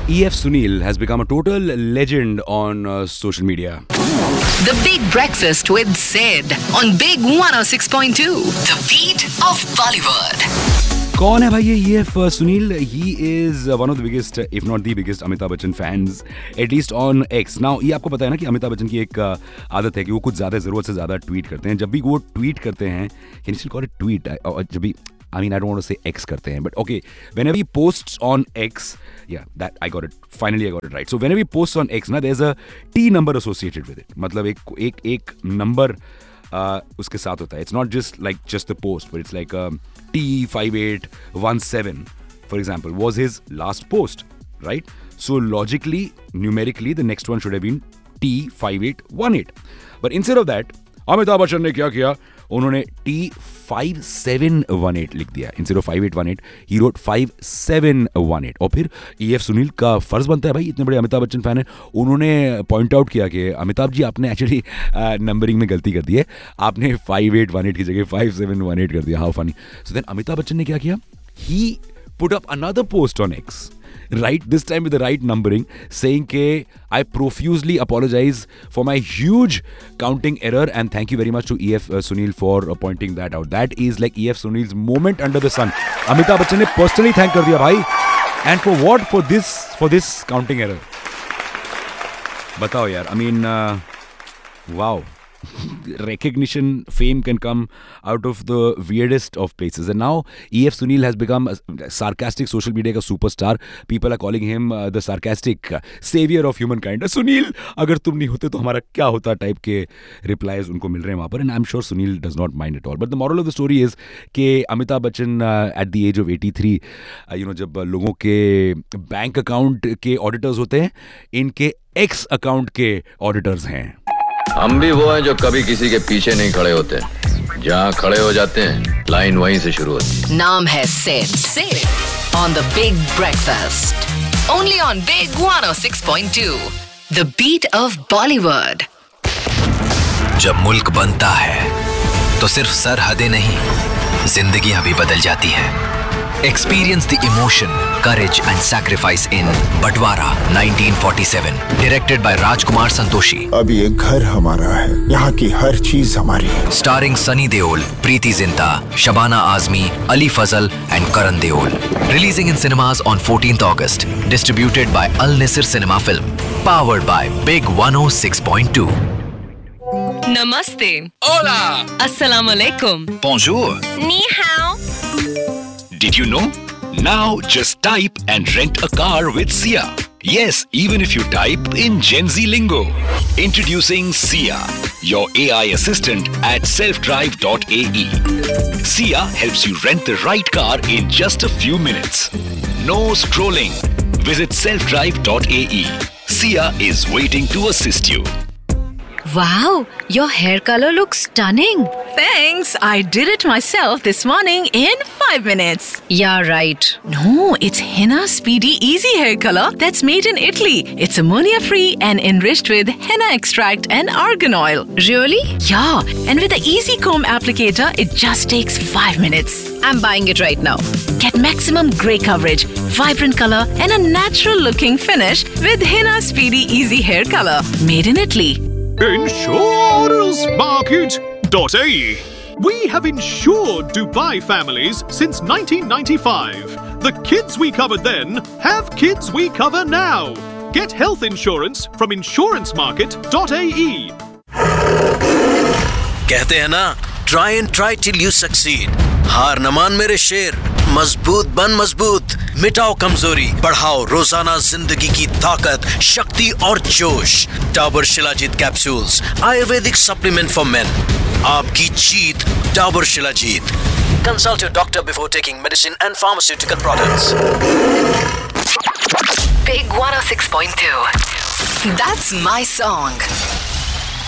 EF Sunil has become a total legend on social media. The Big Breakfast with Sid on Big 106.2. The beat of Bollywood. कौन है भाई ये EF Sunil? He is one of the biggest, if not the biggest, Amitabh Bachchan fans, at least on X. Now, ये आपको पता है ना कि अमिताभ बच्चन की एक आदत है कि वो कुछ ज़्यादा ज़रूरत से ज़्यादा ट्वीट करते हैं. जब भी वो ट्वीट करते हैं, can you still call it tweet? जब भी, I mean, I don't want to say X करते हैं, but okay, whenever he posts on X, yeah, that I got it. Finally, I got it right. So whenever he posts on X, ना, there's a T number associated with it. मतलब एक number उसके साथ होता है. It's not just the post, but it's like T5817, for example, was his last post, right? So logically, numerically, the next one should have been T5818. But instead of that, Amitabh Bachchan ने क्या किया? उन्होंने T5718 लिख दिया. Instead of 5818, he wrote 5718. और फिर EF Sunil का फर्ज बनता है भाई, इतने बड़े अमिताभ बच्चन फैन हैं, उन्होंने पॉइंट आउट किया कि अमिताभ जी आपने एक्चुअली नंबरिंग में गलती कर दी है, आपने 5818 की जगह 5718 कर दिया. How funny. So then Amitabh Bachchan ने क्या किया? He put up another post on X, right, this time with the right numbering, saying ke I profusely apologize for my huge counting error and thank you very much to EF Sunil for pointing that out. That is like EF Sunil's moment under the sun. Amitabh Bachchan ne personally thank कर दिया भाई. And for what? For this counting error. बताओ यार. I mean, wow. Recognition, fame can come out of the weirdest of places. And now EF Sunil has become a sarcastic social media का superstar. People are calling him the sarcastic savior of humankind. Sunil, अगर तुम नहीं होते तो हमारा क्या होता type के replies उनको मिल रहे हैं वहाँ पर. And I'm sure Sunil does not mind at all. But the moral of the story is कि Amitabh Bachchan at the age of 83, जब लोगों के बैंक अकाउंट के ऑडिटर्स होते हैं, इनके एक्स अकाउंट के ऑडिटर्स हैं. हम भी वो हैं जो कभी किसी के पीछे नहीं खड़े होते, जहाँ खड़े हो जाते हैं लाइन वहीं से शुरू होती. नाम है Sid on the Big Breakfast. Only on Big 106.2. The beat of Bollywood. जब मुल्क बनता है तो सिर्फ सरहदें नहीं, जिंदगियां भी बदल जाती हैं. Experience the emotion, courage and sacrifice in Batwara 1947. Directed by Rajkumar Santoshi. अब ये घर हमारा है, यहाँ की हर चीज हमारी है. Starring Sunny Deol, Preeti Zinta, Shabana Azmi, Ali Fazal and Karan Deol. Releasing in cinemas on 14th August. Distributed by Al Nisr Cinema Film. Powered by Big 106.2. Namaste. Hola. Assalamu alaikum. Bonjour. Ni hao. Did you know? Now just type and rent a car with Sia. Yes, even if you type in Gen Z lingo. Introducing Sia, your AI assistant at selfdrive.ae. Sia helps you rent the right car in just a few minutes. No scrolling. Visit selfdrive.ae. Sia is waiting to assist you. Wow, your hair color looks stunning. Thanks. I did it myself this morning in 5 minutes. Yeah, right. No, it's Henna Speedy Easy Hair Color that's made in Italy. It's ammonia free and enriched with henna extract and argan oil. Really? Yeah, and with the Easy Comb applicator, it just takes 5 minutes. I'm buying it right now. Get maximum grey coverage, vibrant color and a natural looking finish with Henna Speedy Easy Hair Color. Made in Italy. InsuranceMarket.ae. We have insured Dubai families since 1995. The kids we covered then have kids we cover now. Get health insurance from InsuranceMarket.ae. कहते हैं ना, try and try till you succeed. हार न मान मेरे शेर, मजबूत बन मजबूत, मिटाओ कमजोरी, बढ़ाओ रोजाना जिंदगी की ताकत, शक्ति और जोश. Dabur shilajit capsules, Ayurvedic supplement for main. आपकी जीत, Dabur shilajit. Consult your doctor before taking medicine and pharmaceutical products. Big 106.2. That's my song.